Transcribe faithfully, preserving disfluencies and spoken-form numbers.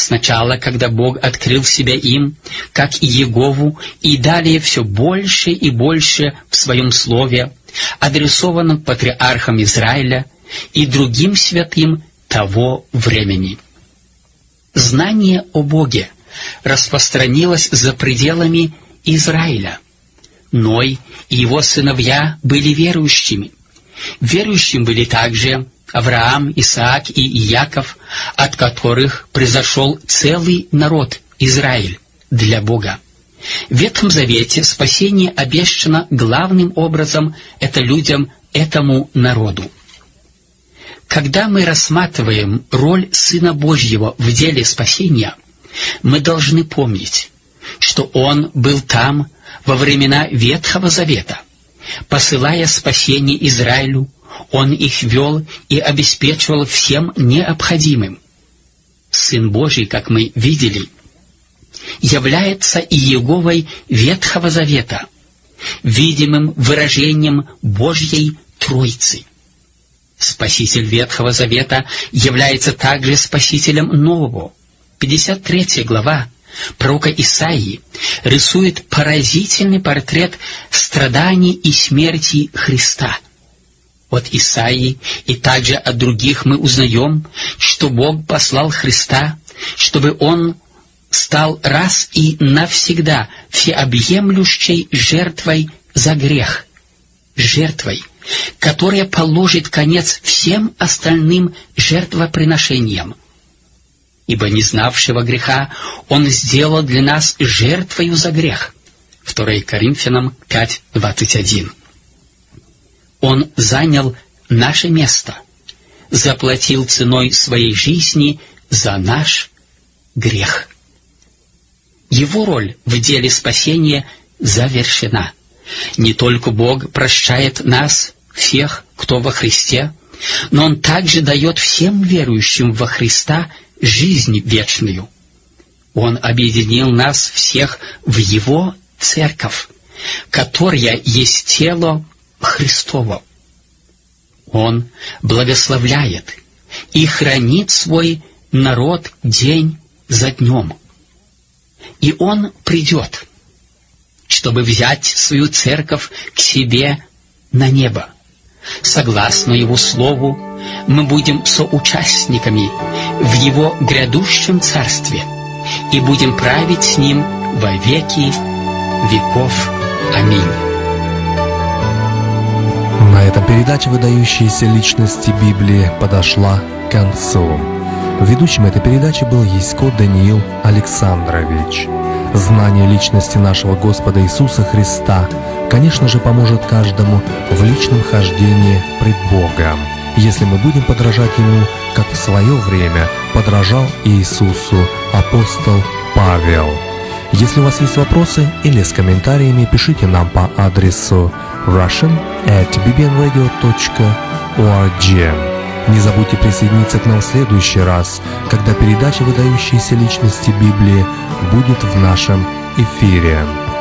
Сначала, когда Бог открыл себя им, как и Иегову, и далее все больше и больше в Своем Слове, адресованном патриархам Израиля и другим святым того времени. Знание о Боге распространилось за пределами Израиля. Ной и его сыновья были верующими. Верующим были также Авраам, Исаак и Иаков, от которых произошел целый народ Израиль для Бога. В Ветхом Завете спасение обещано главным образом это людям, этому народу. Когда мы рассматриваем роль Сына Божьего в деле спасения, мы должны помнить, что Он был там во времена Ветхого Завета. Посылая спасение Израилю, Он их вел и обеспечивал всем необходимым. Сын Божий, как мы видели, является Иеговой Ветхого Завета, видимым выражением Божьей Троицы. Спаситель Ветхого Завета является также Спасителем Нового. пятьдесят третья глава пророка Исаии рисует поразительный портрет страданий и смерти Христа. От Исаии и также от других мы узнаем, что Бог послал Христа, чтобы Он стал раз и навсегда всеобъемлющей жертвой за грех, жертвой, которая положит конец всем остальным жертвоприношениям. Ибо не знавшего греха Он сделал для нас жертвою за грех. второе Коринфянам пять двадцать один. Он занял наше место, заплатил ценой своей жизни за наш грех. Его роль в деле спасения завершена. Не только Бог прощает нас, всех, кто во Христе, но Он также дает всем верующим во Христа жизнь вечную. Он объединил нас всех в Его церковь, которая есть тело Христово. Он благословляет и хранит свой народ день за днем. И Он придет, чтобы взять свою церковь к себе на небо. Согласно Его Слову, мы будем соучастниками в Его грядущем Царстве и будем править с Ним во веки веков. Аминь. На этом передача «Выдающиеся личности Библии» подошла к концу. Ведущим этой передачи был Ясько Даниил Александрович. Знание личности нашего Господа Иисуса Христа, конечно же, поможет каждому в личном хождении пред Богом, если мы будем подражать Ему, как в свое время подражал Иисусу апостол Павел. Если у вас есть вопросы или с комментариями, пишите нам по адресу russian at b b n radio dot org. Не забудьте присоединиться к нам в следующий раз, когда передача «Выдающиеся личности Библии» будет в нашем эфире.